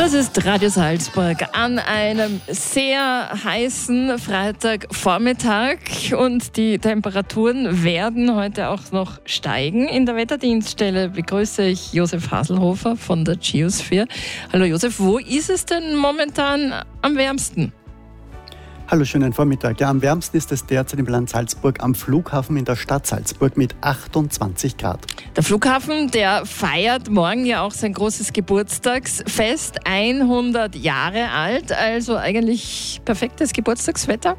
Das ist Radio Salzburg an einem sehr heißen Freitagvormittag und die Temperaturen werden heute auch noch steigen. In der Wetterdienststelle begrüße ich Josef Haselhofer von der Geosphere. Hallo Josef, wo ist es denn momentan am wärmsten? Hallo, schönen Vormittag. Ja, am wärmsten ist es derzeit im Land Salzburg am Flughafen in der Stadt Salzburg mit 28 Grad. Der Flughafen, der feiert morgen ja auch sein großes Geburtstagsfest, 100 Jahre alt, also eigentlich perfektes Geburtstagswetter.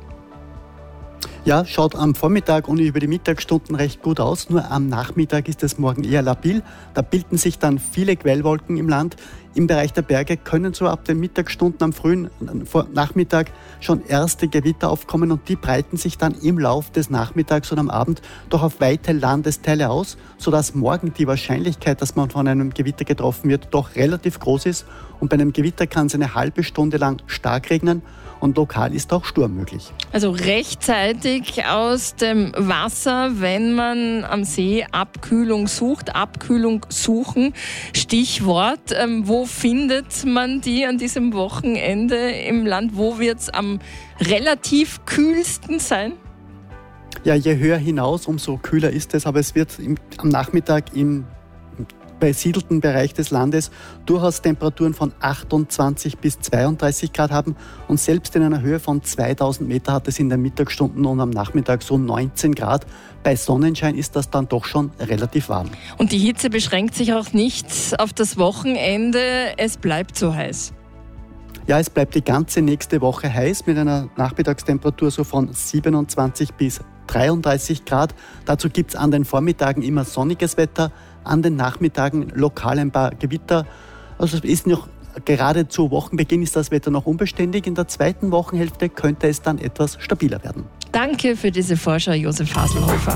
Ja, schaut am Vormittag und über die Mittagsstunden recht gut aus, nur am Nachmittag ist es morgen eher labil. Da bilden sich dann viele Quellwolken im Land. Im Bereich der Berge können so ab den Mittagsstunden am frühen Nachmittag schon erste Gewitter aufkommen und die breiten sich dann im Lauf des Nachmittags und am Abend doch auf weite Landesteile aus, sodass morgen die Wahrscheinlichkeit, dass man von einem Gewitter getroffen wird, doch relativ groß ist. Und bei einem Gewitter kann es eine halbe Stunde lang stark regnen und lokal ist auch Sturm möglich. Also rechtzeitig aus dem Wasser, wenn man am See Abkühlung sucht. Abkühlung suchen, Stichwort. Wo findet man die an diesem Wochenende im Land? Wo wird es am relativ kühlsten sein? Ja, je höher hinaus, umso kühler ist es. Aber es wird am Nachmittag im besiedelten Bereich des Landes durchaus Temperaturen von 28 bis 32 Grad haben. Und selbst in einer Höhe von 2000 Meter hat es in den Mittagsstunden und am Nachmittag so 19 Grad. Bei Sonnenschein ist das dann doch schon relativ warm. Und die Hitze beschränkt sich auch nicht auf das Wochenende. Es bleibt so heiß. Ja, es bleibt die ganze nächste Woche heiß mit einer Nachmittagstemperatur so von 27 bis 33 Grad. Dazu gibt es an den Vormittagen immer sonniges Wetter, an den Nachmittagen lokal ein paar Gewitter. Also es ist noch gerade zu Wochenbeginn ist das Wetter noch unbeständig. In der zweiten Wochenhälfte könnte es dann etwas stabiler werden. Danke für diese Vorschau, Josef Haselhofer.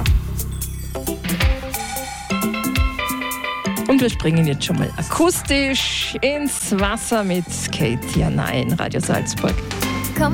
Und wir springen jetzt schon mal akustisch ins Wasser mit Katie Jana in Radio Salzburg.